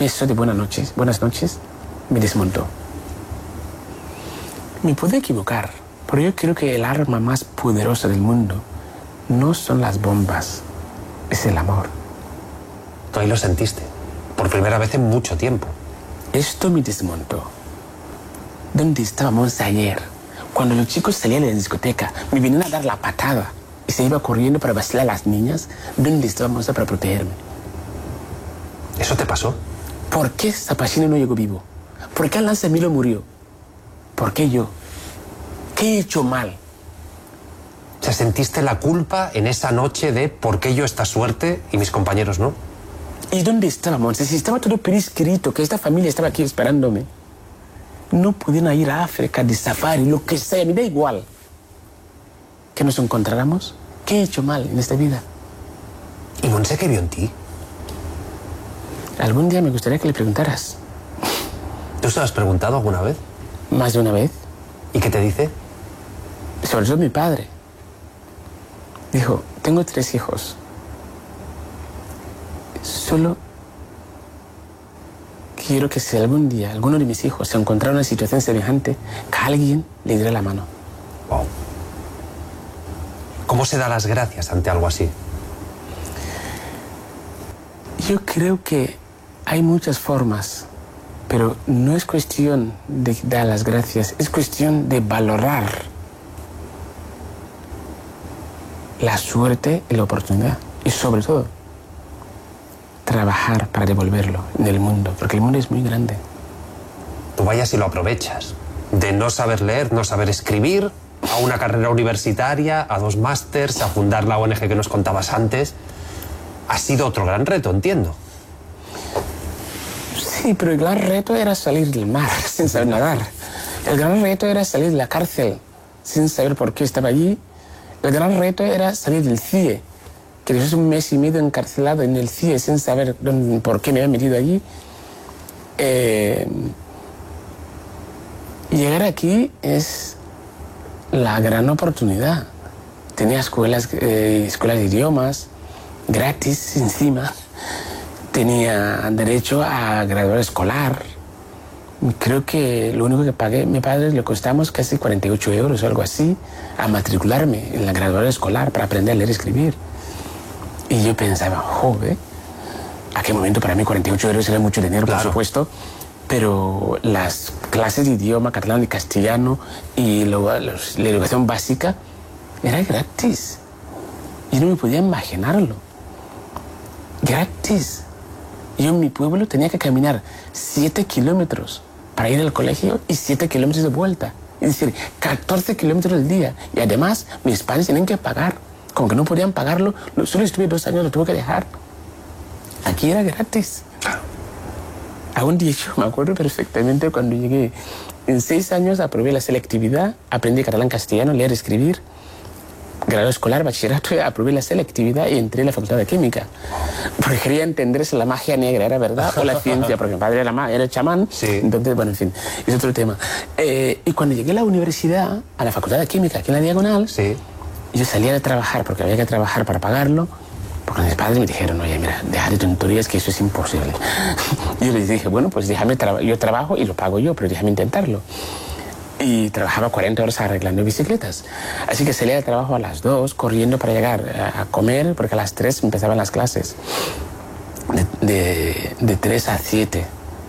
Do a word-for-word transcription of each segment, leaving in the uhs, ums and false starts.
beso de buenas noches, buenas noches me desmontó. Me puedo equivocar, pero yo creo que el arma más poderosa del mundo no son las bombas, es el amor. Tú ahí lo sentiste, por primera vez en mucho tiempo. Esto me desmontó. ¿Dónde estábamos ayer? Cuando los chicos salían de la discoteca, me venían a dar la patada y se iba corriendo para vacilar a las niñas. ¿Dónde estábamos para protegerme? ¿Eso te pasó? ¿Por qué Zapachino no llegó vivo? ¿Por qué Alan Samilo murió? ¿Por qué yo? ¿Qué he hecho mal? O sea, ¿sentiste la culpa en esa noche de por qué yo esta suerte y mis compañeros no? ¿Y dónde estábamos? Si estaba todo prescrito, que esta familia estaba aquí esperándome. No podían ir a África de safari, lo que sea, me da igual. ¿Que nos encontráramos? ¿Qué he hecho mal en esta vida? ¿Y Monse qué vio en ti? Algún día me gustaría que le preguntaras. ¿Tú se lo has preguntado alguna vez? Más de una vez. ¿Y qué te dice? Sobre todo mi padre. Dijo, tengo tres hijos. Solo quiero que si algún día alguno de mis hijos se encontrara en una situación semejante, que alguien le diera la mano. Wow. ¿Cómo se da las gracias ante algo así? Yo creo que hay muchas formas, pero no es cuestión de dar las gracias, es cuestión de valorar la suerte y la oportunidad. Y sobre todo, trabajar para devolverlo en el mundo, porque el mundo es muy grande. Tú vayas y lo aprovechas. De no saber leer, no saber escribir, a una carrera universitaria, a dos másters, a fundar la O N G que nos contabas antes. Ha sido otro gran reto, entiendo. Sí, pero el gran reto era salir del mar sin saber nadar. El gran reto era salir de la cárcel sin saber por qué estaba allí. El gran reto era salir del C I E, que después de un mes y medio encarcelado en el C I E sin saber dónde, por qué me había metido allí. Eh, llegar aquí es la gran oportunidad. Tenía escuelas, eh, escuelas de idiomas gratis encima. Tenía derecho a graduar escolar. Creo que lo único que pagué, a mi padre le costamos casi cuarenta y ocho euros o algo así, a matricularme en la graduación escolar para aprender a leer y escribir. Y yo pensaba, joder, a qué momento para mí cuarenta y ocho euros era mucho dinero, claro, por supuesto, pero las clases de idioma catalán y castellano y lo, los, la educación básica era gratis. Yo no me podía imaginarlo. Gratis. Yo en mi pueblo tenía que caminar siete kilómetros para ir al colegio y siete kilómetros de vuelta. Es decir, catorce kilómetros al día. Y además, mis padres tenían que pagar. Como que no podían pagarlo, solo estuve dos años, lo tuve que dejar. Aquí era gratis. Aún de hecho, me acuerdo perfectamente cuando llegué. En seis años aprobé la selectividad, aprendí catalán, castellano, leer, escribir. Grado escolar, bachillerato, aprobé la selectividad y entré en la facultad de química. Porque quería entender si la magia negra era verdad o la ciencia, porque mi padre era, era chamán. Sí. Entonces, bueno, en fin, es otro tema. Eh, y cuando llegué a la universidad, a la facultad de química, aquí en la Diagonal, sí, yo salía de trabajar porque había que trabajar para pagarlo, porque mis padres me dijeron, oye, mira, deja de tonterías que eso es imposible. Y yo les dije, bueno, pues déjame, tra yo trabajo y lo pago yo, pero déjame intentarlo. Y trabajaba cuarenta horas arreglando bicicletas. Así que salía de trabajo a las dos, corriendo para llegar a comer, porque a las tres empezaban las clases. De, de, de tres a siete.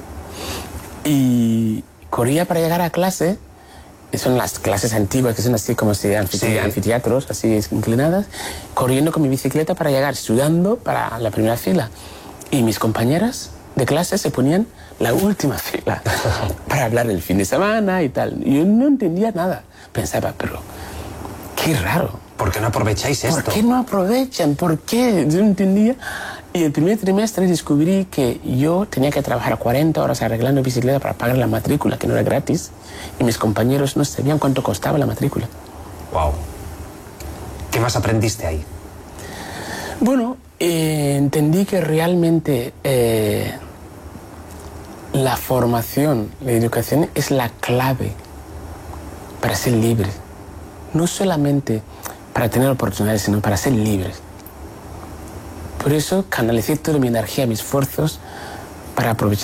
Y corría para llegar a clase. Son las clases antiguas, que son así como si anfite sí. anfiteatros, así inclinadas. Corriendo con mi bicicleta para llegar, sudando para la primera fila. Y mis compañeras de clase se ponían la última fila para hablar del fin de semana y tal. Yo no entendía nada. Pensaba, pero qué raro. ¿Por qué no aprovecháis esto? ¿Por qué no aprovechan? ¿Por qué? Yo no entendía. Y el primer trimestre descubrí que yo tenía que trabajar cuarenta horas arreglando bicicleta para pagar la matrícula, que no era gratis. Y mis compañeros no sabían cuánto costaba la matrícula. Wow. ¿Qué más aprendiste ahí? Bueno, eh, entendí que realmente eh, la formación, la educación es la clave para ser libre. No solamente para tener oportunidades, sino para ser libres. Por eso canalicé toda mi energía, mis esfuerzos para aprovechar